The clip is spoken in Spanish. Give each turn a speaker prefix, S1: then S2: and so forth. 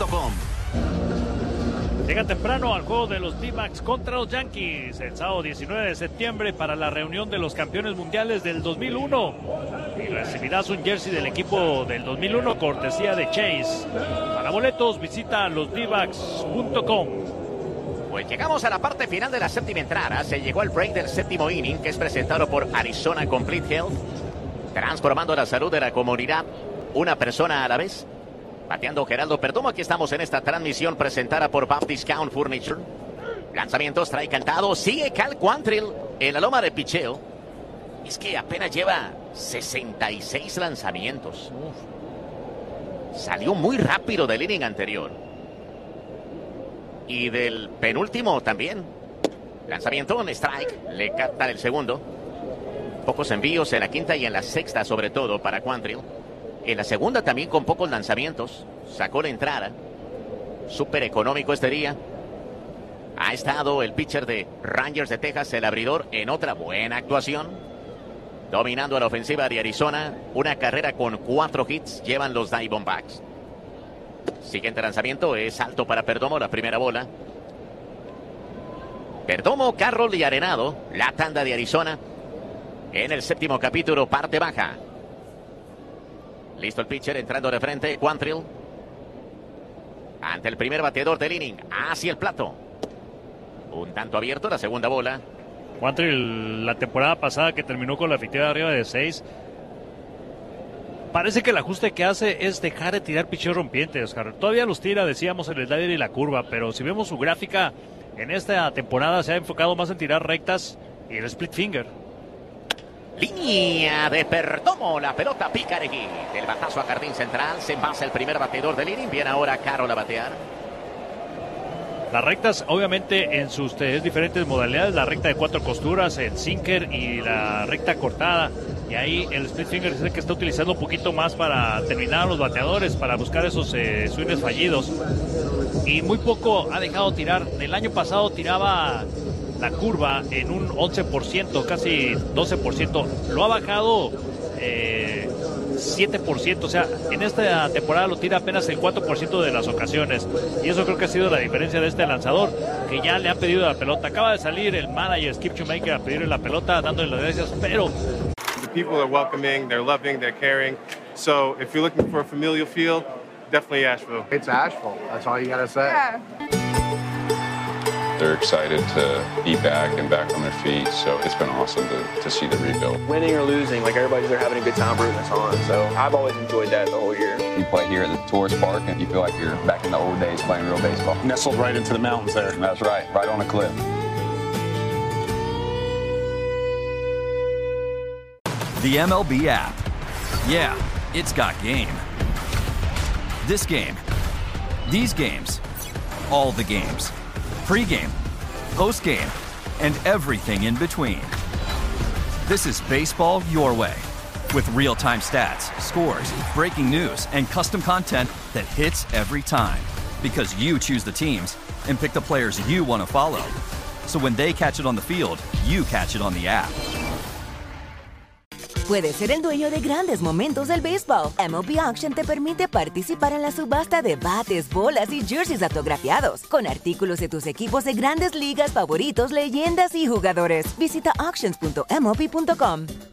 S1: DraftKings.com.
S2: Llega temprano al juego de los D-Backs contra los Yankees el sábado 19 de septiembre para la reunión de los campeones mundiales del 2001 y recibirás un jersey del equipo del 2001 cortesía de Chase. Para boletos visita losdbacks.com.
S3: Pues llegamos a la parte final de la séptima entrada. Se llegó al break del séptimo inning, que es presentado por Arizona Complete Health, transformando la salud de la comunidad una persona a la vez. Bateando Geraldo Perdomo. Aquí estamos en esta transmisión presentada por Bob Discount Furniture. Lanzamientos, trae cantado. Sigue Cal Quantrill en la loma de picheo. Es que apenas lleva 66 lanzamientos. Salió muy rápido del inning anterior. Y del penúltimo también. Lanzamiento, un strike. Le capta el segundo. Pocos envíos en la quinta y en la sexta, sobre todo para Quantrill. En la segunda también con pocos lanzamientos. Sacó la entrada. Súper económico este día. Ha estado el pitcher de Rangers de Texas, el abridor, en otra buena actuación. Dominando a la ofensiva de Arizona. Una carrera con 4 hits llevan los Diamondbacks. Siguiente lanzamiento es alto para Perdomo, la primera bola. Perdomo, Carroll y Arenado. La tanda de Arizona. En el séptimo capítulo, parte baja. Listo el pitcher entrando de frente, Quantrill. Ante el primer bateador del inning, hacia el plato. Un tanto abierto, la segunda bola.
S2: Quantrill, la temporada pasada que terminó con la efectividad arriba de 6. Parece que el ajuste que hace es dejar de tirar picheos rompientes, Oscar. Todavía los tira, decíamos, el slider y la curva, pero si vemos su gráfica, en esta temporada se ha enfocado más en tirar rectas y el split finger.
S3: Línea de Perdomo, la pelota pica de aquí. El batazo a jardín central, se envasa el primer bateador del inning. Viene ahora Carroll a batear.
S2: Las rectas, obviamente, en sus diferentes modalidades, la recta de 4 costuras, el sinker y la recta cortada. Y ahí el split finger es el que está utilizando un poquito más para terminar a los bateadores, para buscar esos swings fallidos. Y muy poco ha dejado tirar. El año pasado tiraba la curva en un 11%, casi 12%. Lo ha bajado 7%. O sea, en esta temporada lo tira apenas el 4% de las ocasiones. Y eso creo que ha sido la diferencia de este lanzador, que ya le han pedido la pelota. Acaba de salir el manager Skip Shoemaker a pedirle la pelota, dándole las gracias, pero...
S4: The people are welcoming, they're loving, they're caring. So if you're looking for a familial feel, definitely Asheville.
S5: It's Asheville. That's all you got to say.
S6: Yeah.
S7: They're excited to be back and back on their feet, so it's been awesome to see the rebuild.
S8: Winning or losing, like everybody's there having a good time rooting us on, so I've always enjoyed that the whole year.
S9: You play here at the tourist park and you feel like you're back in the old days playing real baseball.
S10: Nestled right into the mountains there.
S9: That's right on a cliff.
S11: The MLB app. Yeah, it's got game. This game. These games. All the games. Pre-game, post-game, and everything in between. This is baseball your way. With real-time stats, scores, breaking news, and custom content that hits every time. Because you choose the teams and pick the players you want to follow. So when they catch it on the field, you catch it on the app.
S12: Puedes ser el dueño de grandes momentos del béisbol. MLB Auction te permite participar en la subasta de bates, bolas y jerseys autografiados, con artículos de tus equipos de grandes ligas favoritos, leyendas y jugadores. Visita auctions.mlb.com.